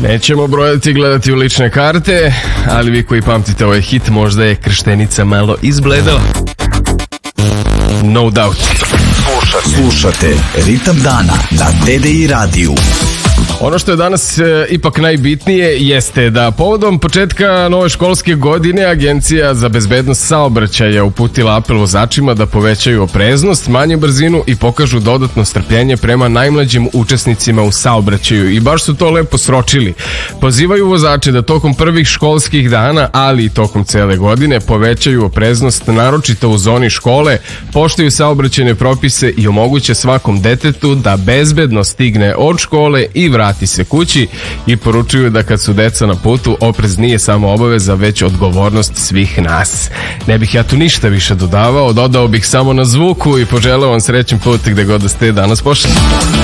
Nećemo brojati i gledati u lične karte, ali vi koji pamtite ovaj hit, možda je krštenica malo izbledala. No doubt. Slušate Ritam dana na TDI radiju. Ono što je danas ipak najbitnije jeste da povodom početka nove školske godine Agencija za bezbednost saobraćaja uputila apel vozačima da povećaju opreznost, manju brzinu i pokažu dodatno strpljenje prema najmlađim učesnicima u saobraćaju. I baš su to lepo sročili. Pozivaju vozače da tokom prvih školskih dana, ali i tokom cele godine, povećaju opreznost, naročito u zoni škole, poštuju saobraćajne propise i omoguće svakom detetu da bezbedno stigne od škole i vrati se kući, i poručuju da kad su deca na putu, oprez nije samo obaveza, već odgovornost svih nas. Ne bih ja tu ništa više dodavao, dodao bih samo na zvuku i poželeo vam srećen put gde god da ste danas pošli.